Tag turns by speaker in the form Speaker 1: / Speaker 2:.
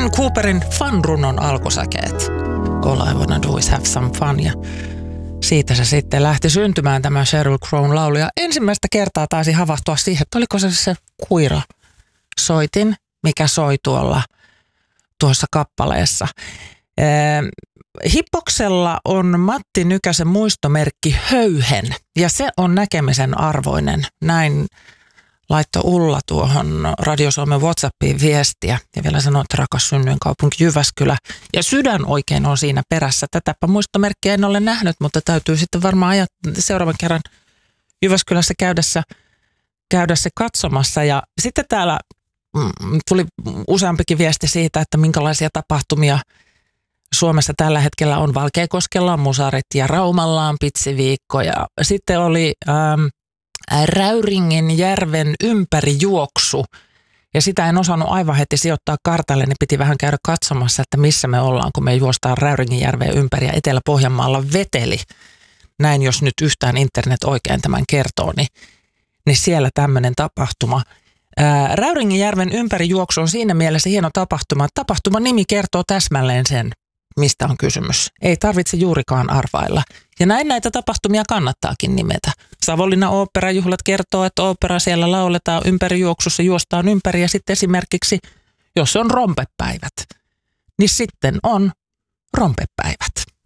Speaker 1: John Cooperin Fun-runon alkusäkeet. All I wanna do is have some fun. Ja siitä se sitten lähti syntymään tämä Sheryl Crown laulu. Ja ensimmäistä kertaa taisi havahtua siihen, että oliko se kuira soitin, mikä soi tuossa kappaleessa. Hippoksella on Matti Nykäsen muistomerkki höyhen ja se on näkemisen arvoinen. Näin laittoi Ulla tuohon Radio Suomen WhatsAppiin viestiä ja vielä sanoi, että rakas synnyinkaupunki Jyväskylä. Ja sydän oikein on siinä perässä. Tätäpä muistomerkkiä en ole nähnyt, mutta täytyy sitten varmaan seuraavan kerran Jyväskylässä käydä se katsomassa. Ja sitten täällä tuli useampikin viesti siitä, että minkälaisia tapahtumia Suomessa tällä hetkellä on. Valkeakoskella on musarit ja Raumalla on pitsiviikko ja sitten oli Räyringin järven ympärijuoksu ja sitä en osannut aivan heti sijoittaa kartalle, niin piti vähän käydä katsomassa, että missä me ollaan, kun me juostaan Räyringin järven ympäri ja Etelä-Pohjanmaalla veteli. Näin jos nyt yhtään internet oikein tämän kertoo, niin siellä tämmöinen tapahtuma. Räyringin järven ympärijuoksu on siinä mielessä hieno tapahtuma. Tapahtuman nimi kertoo täsmälleen sen, mistä on kysymys. Ei tarvitse juurikaan arvailla. Ja näin näitä tapahtumia kannattaakin nimetä. Savonlinnan oopperajuhlat kertoo, että ooppera siellä lauletaan ympärijuoksussa, juostaan ympäri. Ja sitten esimerkiksi, jos on rompepäivät, niin sitten on rompepäivät.